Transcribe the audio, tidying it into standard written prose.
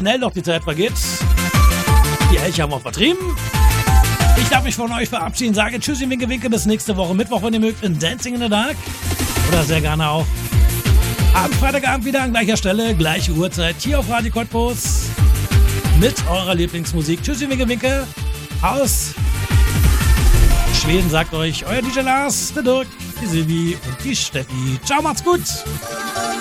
schnell doch die Zeit vergeht. Die Elche haben wir vertrieben. Ich darf mich von euch verabschieden, sage Tschüssi, Winke, Winke, bis nächste Woche Mittwoch, wenn ihr mögt, in Dancing in the Dark. Oder sehr gerne auch am Freitagabend wieder an gleicher Stelle, gleiche Uhrzeit, hier auf Radio Cottbus mit eurer Lieblingsmusik. Tschüssi, Winke, Winke aus Schweden sagt euch euer DJ Lars, der Dirk, die Silvi und die Steffi. Ciao, macht's gut!